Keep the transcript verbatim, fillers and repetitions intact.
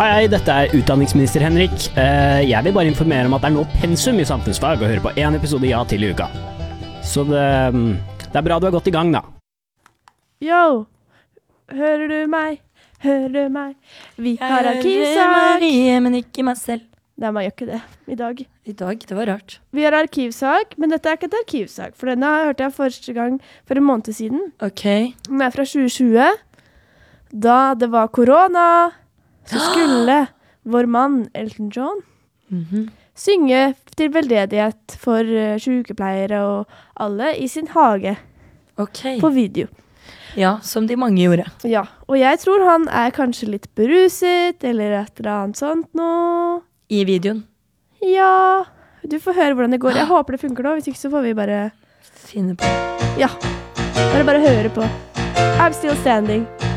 Hei, hei, dette er utdanningsminister Henrik. Eh, Jeg vil bare informere om at det er nå pensum i samfunnsfag og høre på en episode ja til i uka. Så det, det er bra du har gått i gang, da. Yo, hører du meg? Hører du meg? Vi har Jeg arkivsak. Marie, men ikke meg selv. Nei, man gjør ikke det i dag. I dag, det var rart. Vi har arkivsak, men dette er ikke et arkivsak, for denne hørte jeg første gang for en måned siden. Ok. Den er fra tjue tjue, da det var korona, så skulle vår mann Elton John Mhm. synge til veldedighet for uh, sykepleiere og alle i sin hage Ok. på video. Ja, som de mange gjorde. Ja, og jeg tror han er kanskje litt beruset, eller et eller annet sånt nå. I videoen. Ja, du får høre hvordan det går. Jeg håper det funker nå, hvis ikke så får vi bare, Finne på. ja, bare bare høre på. I'm still standing.